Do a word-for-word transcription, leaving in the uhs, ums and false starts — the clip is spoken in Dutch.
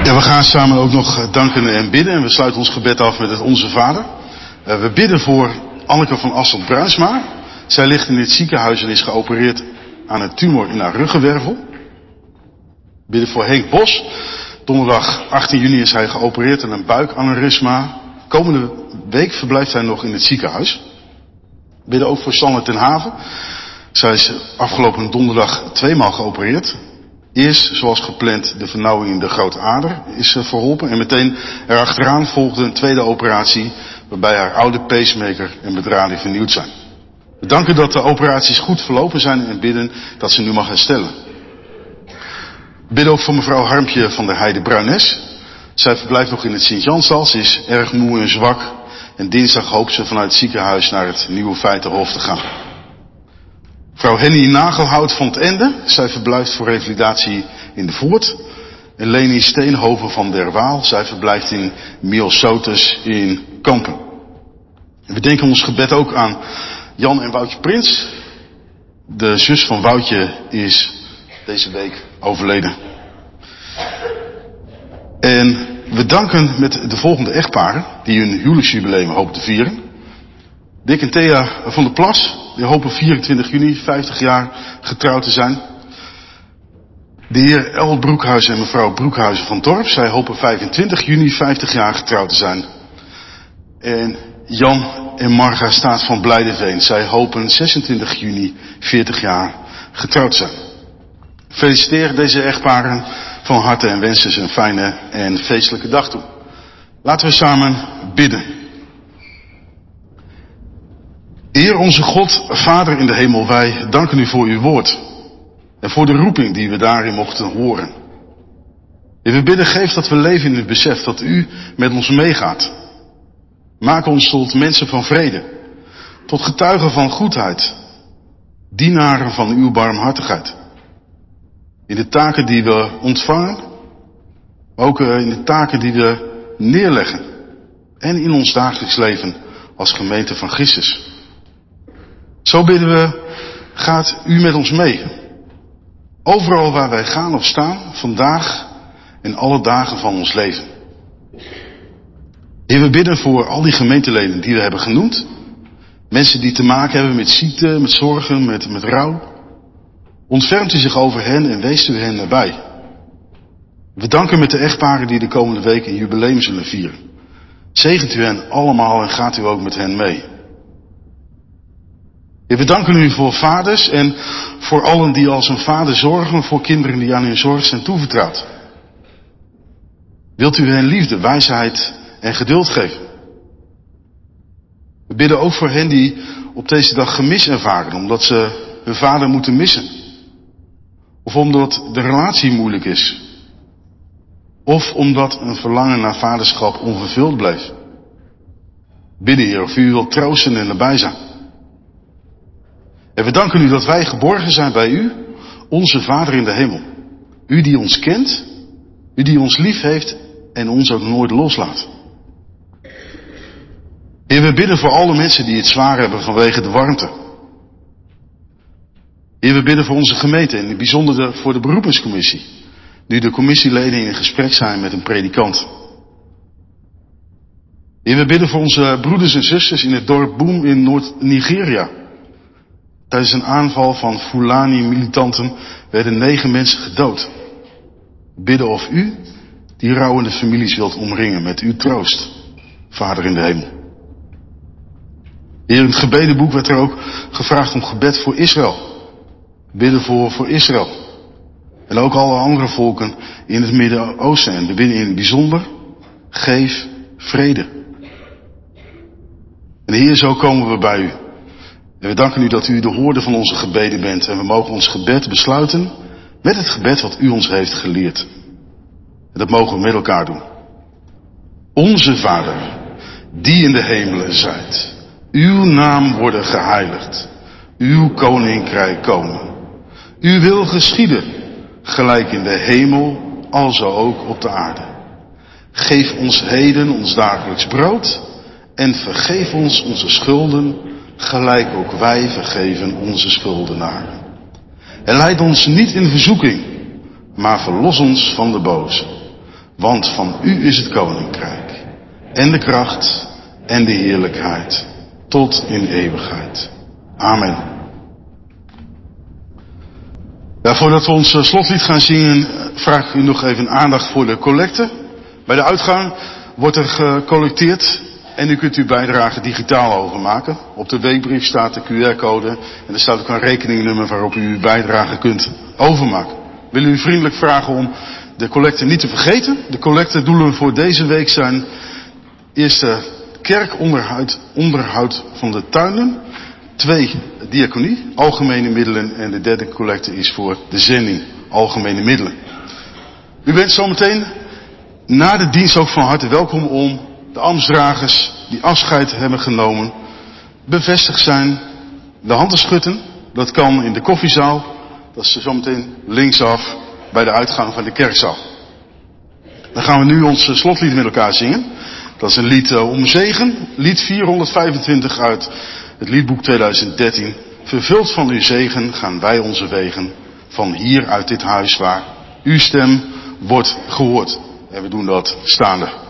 Ja, we gaan samen ook nog danken en bidden. En we sluiten ons gebed af met het Onze Vader. Uh, we bidden voor Anneke van Asselt-Bruinsma. Zij ligt in het ziekenhuis en is geopereerd aan een tumor in haar ruggenwervel. We bidden voor Henk Bos. Donderdag achttien juni is hij geopereerd aan een buikaneurysma. Komende week verblijft hij nog in het ziekenhuis. We bidden ook voor Sanne ten Haven. Zij is afgelopen donderdag tweemaal geopereerd. Eerst, zoals gepland, de vernauwing in de grote ader is verholpen. En meteen erachteraan volgde een tweede operatie waarbij haar oude pacemaker en bedrading vernieuwd zijn. We danken dat de operaties goed verlopen zijn en bidden dat ze nu mag herstellen. We bidden ook voor mevrouw Harmpje van der Heide Bruines. Zij verblijft nog in het Sint-Jansdal. Ze is erg moe en zwak. En dinsdag hoopt ze vanuit het ziekenhuis naar het Nieuwe Feitenhof te gaan. Mevrouw Henny Nagelhout van het Ende. Zij verblijft voor revalidatie in de Voort. En Leni Steenhoven van der Waal. Zij verblijft in Myosotis in Kampen. En we denken ons gebed ook aan Jan en Woutje Prins. De zus van Woutje is deze week overleden. En we danken met de volgende echtparen die hun huwelijksjubileum hopen te vieren. Dick en Thea van der Plas, die hopen vierentwintig juni vijftig jaar getrouwd te zijn. De heer El Broekhuizen en mevrouw Broekhuizen van Dorp, zij hopen vijfentwintig juni vijftig jaar getrouwd te zijn. En Jan en Marga Staat van Blijdeveen, zij hopen zesentwintig juni veertig jaar getrouwd te zijn. Feliciteer deze echtparen van harte en wensen ze een fijne en feestelijke dag toe. Laten we samen bidden. Heer onze God, Vader in de hemel, wij danken u voor uw woord. En voor de roeping die we daarin mochten horen. En we bidden, geef dat we leven in het besef dat u met ons meegaat. Maak ons tot mensen van vrede. Tot getuigen van goedheid. Dienaren van uw barmhartigheid. In de taken die we ontvangen. Ook in de taken die we neerleggen. En in ons dagelijks leven als gemeente van Christus. Zo bidden we, gaat u met ons mee. Overal waar wij gaan of staan, vandaag en alle dagen van ons leven. Heer, we bidden voor al die gemeenteleden die we hebben genoemd. Mensen die te maken hebben met ziekte, met zorgen, met, met rouw. Ontfermt u zich over hen en wees u hen nabij. We danken met de echtparen die de komende week een jubileum zullen vieren. Zegent u hen allemaal en gaat u ook met hen mee. Heer, we danken u voor vaders en voor allen die als een vader zorgen voor kinderen die aan hun zorg zijn toevertrouwd. Wilt u hen liefde, wijsheid en geduld geven? We bidden ook voor hen die op deze dag gemis ervaren, omdat ze hun vader moeten missen. Of omdat de relatie moeilijk is. Of omdat een verlangen naar vaderschap onvervuld bleef. Bidden, Heer, of u wilt troosten en nabij zijn. En we danken u dat wij geborgen zijn bij u, onze Vader in de hemel. U die ons kent, u die ons lief heeft en ons ook nooit loslaat. Heer, we bidden voor alle mensen die het zwaar hebben vanwege de warmte. Heer, we bidden voor onze gemeente en in het bijzonder voor de beroepenscommissie. Nu de commissieleden in gesprek zijn met een predikant. Heer, we bidden voor onze broeders en zusters in het dorp Boem in Noord-Nigeria. Tijdens een aanval van Fulani-militanten werden negen mensen gedood. We bidden of u die rouwende families wilt omringen met uw troost, Vader in de hemel. Heer, in het gebedenboek werd er ook gevraagd om gebed voor Israël. Bidden voor, voor Israël. En ook alle andere volken in het Midden-Oosten. En we bidden in het bijzonder, geef vrede. En Heer, zo komen we bij u. En we danken u dat u de hoorder van onze gebeden bent. En we mogen ons gebed besluiten met het gebed wat u ons heeft geleerd. En dat mogen we met elkaar doen. Onze Vader, die in de hemelen zijt. Uw naam worden geheiligd. Uw koninkrijk komen. Uw wil geschieden, gelijk in de hemel, alzo ook op de aarde. Geef ons heden ons dagelijks brood en vergeef ons onze schulden, gelijk ook wij vergeven onze schuldenaren. En leid ons niet in verzoeking, maar verlos ons van de boze. Want van u is het koninkrijk en de kracht en de heerlijkheid tot in eeuwigheid. Amen. Ja, voordat we ons slotlied gaan zingen, vraag ik u nog even aandacht voor de collecte. Bij de uitgang wordt er gecollecteerd en u kunt uw bijdrage digitaal overmaken. Op de weekbrief staat de Q R-code en er staat ook een rekeningnummer waarop u uw bijdrage kunt overmaken. We willen u vriendelijk vragen om de collecte niet te vergeten. De collectedoelen voor deze week zijn eerste kerkonderhoud onderhoud van de tuinen. Twee, diaconie, algemene middelen. En de derde collecte is voor de zending, algemene middelen. U bent zometeen na de dienst ook van harte welkom om de ambtsdragers die afscheid hebben genomen, bevestigd zijn, de handen schudden. Dat kan in de koffiezaal. Dat is zometeen linksaf bij de uitgang van de kerkzaal. Dan gaan we nu ons slotlied met elkaar zingen. Dat is een lied uh, om zegen. Lied vierhonderdvijfentwintig uit het liedboek tweeduizend dertien. Vervuld van uw zegen gaan wij onze wegen. Van hier uit dit huis waar uw stem wordt gehoord. En we doen dat staande.